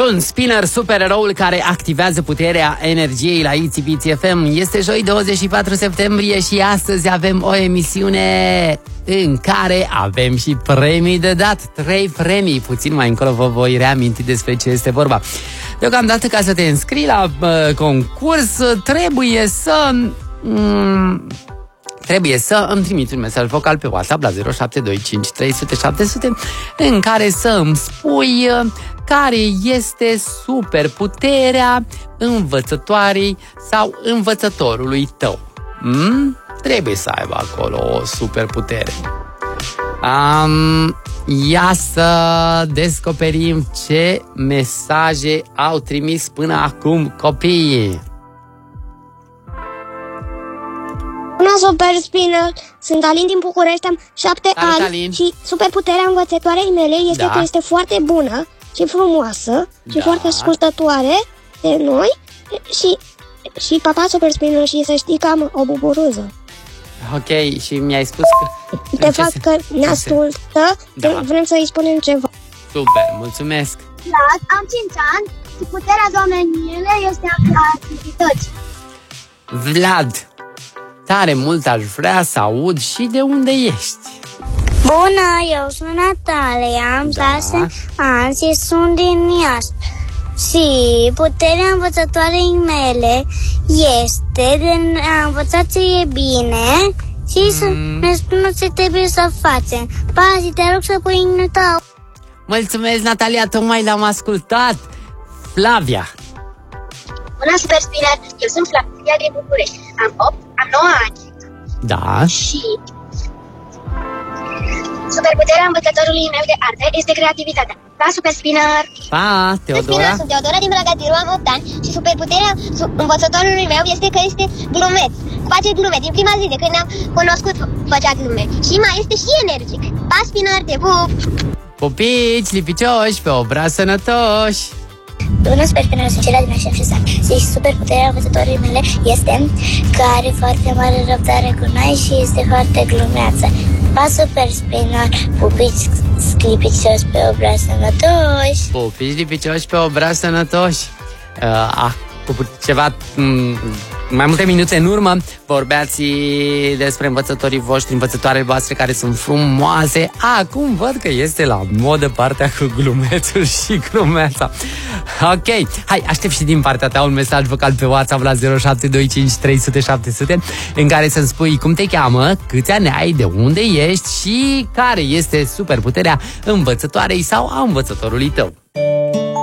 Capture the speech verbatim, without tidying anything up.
Bun, Spinner, supereroul care activează puterea energiei la Itsy Bitsy F M. Este joi douăzeci și patru septembrie și astăzi avem o emisiune în care avem și premii de dat. Trei premii. Puțin mai încolo vă voi reaminti despre ce este vorba. Deocamdată, ca să te înscrii la uh, concurs, trebuie să... Um, Trebuie să îmi trimiți un mesaj vocal pe WhatsApp la zero șapte doi cinci trei zero zero șapte zero zero în care să îmi spui care este superputerea învățătoarei sau învățătorului tău. Hmm? Trebuie să aibă acolo o superputere. Um, ia să descoperim ce mesaje au trimis până acum copiii. Bună, Super Spinner! Sunt Alin din București, am șapte Salut, ani Alin. și superputerea învățătoarei mele este Da. că este foarte bună și frumoasă și Da. foarte ascultătoare de noi și, și papa Super Spinner, și să știi că am o buburuză. Ok, și mi-ai spus că... De în ce fapt se- că ne ce se- ascultă, Da. vrem să-i spunem ceva. Super, mulțumesc! Vlad, am cinci ani și puterea doamnei mele este a activități. Vlad, tare mult aș vrea să aud și de unde ești. Bună, eu sunt Natalia, am Da. șase ani și sunt din Iași. Și puterea învățătoarei mele este de a învăța ce e bine și să ne spună ce trebuie să facem. Pa, și te rog să pui în tău. Mulțumesc, Natalia, tocmai l-am ascultat. Flavia. Bună, Super Spinner! Eu sunt Flavia din București. Am opt, am nouă ani Da. și superputerea învățătorului meu de arte este creativitatea. Pa, Super Spinner! Pa, Teodora. Spinner, sunt Teodora din Bragadiru, am opt ani și superputerea su- învățătorului meu este că este glumeț. Face glume. Din prima zi de când ne-am cunoscut făcea glume. Și mai este și energic. Pa, Spinner, te pup! Pupici, lipicioși, pe obraz sănătoși. Bună, Super Spinner, sunt Cela din așa și șase. Și superputerea învățătorii mele este că are foarte mare răbdare cu noi și este foarte glumeață. Pa, Super Spinner, pupici sclipicioși pe obraz sănătoși. Pupici, lipicioși, pe obraz sănătoși. Uh, ah, cu ceva... m- mai multe minute în urmă vorbeați despre învățătorii voștri, învățătoarele voastre care sunt frumoase. Acum văd că este la modă partea cu glumețul și glumeața. Ok, hai, aștept și din partea ta un mesaj vocal pe WhatsApp la zero șapte doi cinci trei zero zero șapte zero zero în care să-mi spui cum te cheamă, câți ani ai, de unde ești și care este superputerea învățătoarei sau a învățătorului tău.